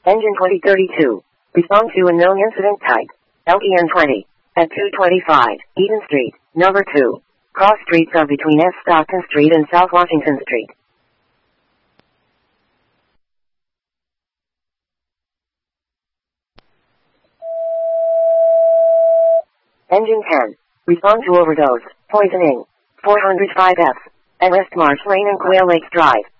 Engine 2032. Respond to a known incident type. LTN 20. At 225, Eden Street, number 2. Cross streets are between S. Stockton Street and South Washington Street. Engine 10. Respond to overdose, poisoning. 405F. At West Marsh Lane and Quail Lakes Drive.